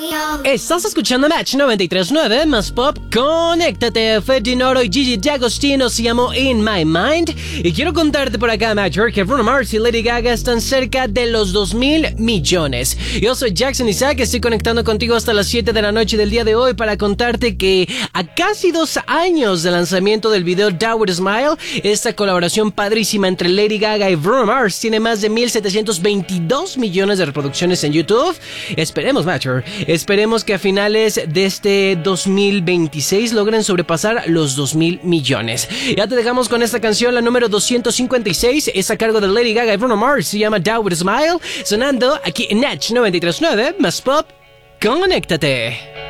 Estás escuchando Match 93.9 más pop. Conéctate. Fue Dinoro y Gigi D'Agostino se llamó In My Mind. Y quiero contarte por acá, Matcher, que Bruno Mars y Lady Gaga están cerca de los 2,000 millones. Yo soy Jackson Isaac, estoy conectando contigo hasta las 7 de la noche del día de hoy para contarte que a casi 2 años del lanzamiento del video Die With A Smile, esta colaboración padrísima entre Lady Gaga y Bruno Mars tiene más de 1,722 millones de reproducciones en YouTube. Esperemos, Matcher, esperemos que a finales de este 2026 logren sobrepasar los 2,000 millones. Ya te dejamos con esta canción, la número 256, es a cargo de Lady Gaga y Bruno Mars, se llama Die With A Smile, sonando aquí en Match 93.9 más pop. Conéctate.